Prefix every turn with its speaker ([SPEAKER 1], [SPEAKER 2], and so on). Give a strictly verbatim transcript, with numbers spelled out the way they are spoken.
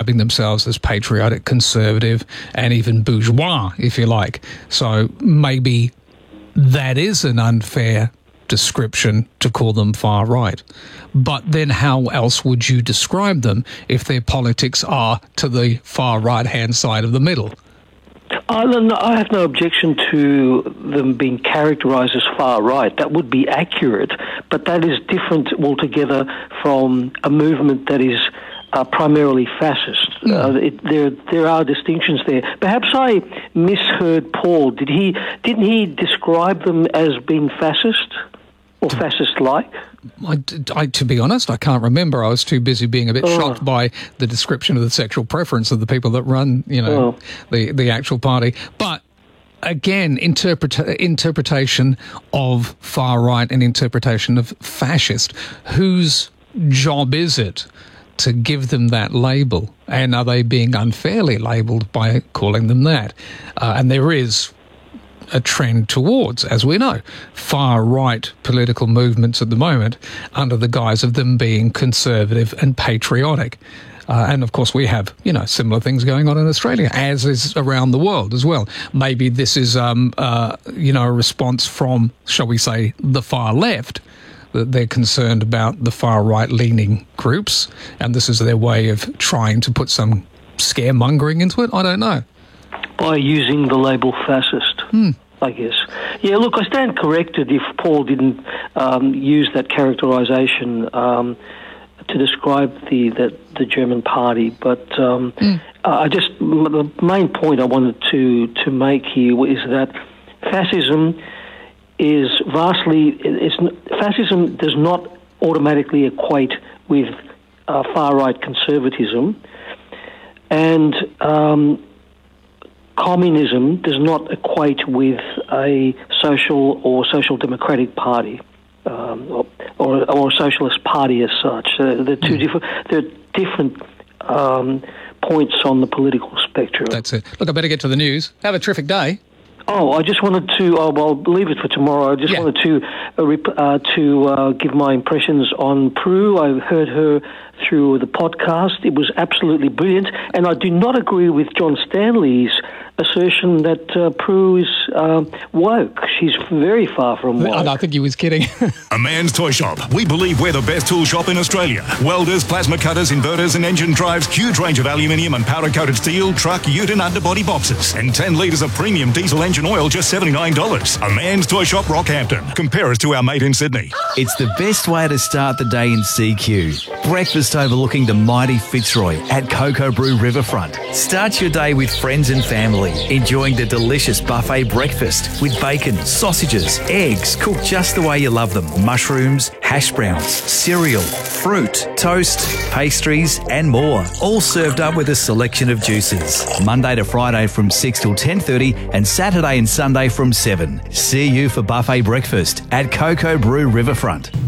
[SPEAKER 1] describing themselves as patriotic, conservative, and even bourgeois, if you like. So maybe that is an unfair description to call them far right. But then how else would you describe them if their politics are to the far right-hand side of the middle?
[SPEAKER 2] I have no objection to them being characterised as far right. That would be accurate, but that is different altogether from a movement that is uh, primarily fascist. Mm. Uh, it, there, there are distinctions there. Perhaps I misheard Paul. Did he? Didn't he describe them as being fascist or fascist-like?
[SPEAKER 1] I, I, to be honest, I can't remember. I was too busy being a bit
[SPEAKER 2] oh.
[SPEAKER 1] shocked by the description of the sexual preference of the people that run, you know,
[SPEAKER 2] oh.
[SPEAKER 1] the, the actual party. But again, interpret, interpretation of far right and interpretation of fascist. Whose job is it to give them that label? And are they being unfairly labelled by calling them that? Uh, and there is a trend towards, as we know, far-right political movements at the moment under the guise of them being conservative and patriotic. Uh, and, of course, we have, you know, similar things going on in Australia, as is around the world as well. Maybe this is, um, uh, you know, a response from, shall we say, the far left, that they're concerned about the far-right-leaning groups, and this is their way of trying to put some scaremongering into it. I don't know.
[SPEAKER 2] By using the label fascist,
[SPEAKER 1] hmm.
[SPEAKER 2] I guess. Yeah, look, I stand corrected if Paul didn't um, use that characterisation um, to describe the, the the German party, but um, mm. I just the main point I wanted to to make here is that fascism is vastly it's fascism does not automatically equate with uh, far right conservatism, and um, communism does not equate with a social or social democratic party, um, or, or or a socialist party as such. Uh, they're two mm. different. They're different um, points on the political spectrum.
[SPEAKER 1] That's it. Look, I better get to the news. Have a terrific day.
[SPEAKER 2] Oh, I just wanted to. Oh, well, leave it for tomorrow. I just yeah. wanted to uh, rep, uh, to uh, give my impressions on Prue. I heard her through the podcast. It was absolutely brilliant, and I do not agree with John Stanley's assertion that uh, Prue is uh, woke. She's very far from woke.
[SPEAKER 1] I think he was kidding.
[SPEAKER 3] A Man's Toy Shop. We believe we're the best tool shop in Australia. Welders, plasma cutters, inverters and engine drives, huge range of aluminium and powder-coated steel, truck, ute and underbody boxes, and ten litres of premium diesel engine oil, just seventy-nine dollars. A Man's Toy Shop, Rockhampton. Compare us to our mate in Sydney.
[SPEAKER 4] It's the best way to start the day in C Q. Breakfast overlooking the mighty Fitzroy at Cocoa Brew Riverfront. Start your day with friends and family, enjoying the delicious buffet breakfast with bacon, sausages, eggs cooked just the way you love them, mushrooms, hash browns, cereal, fruit, toast, pastries and more, all served up with a selection of juices. Monday to Friday from six till ten thirty and Saturday and Sunday from seven. See you for buffet breakfast at Cocoa Brew Riverfront.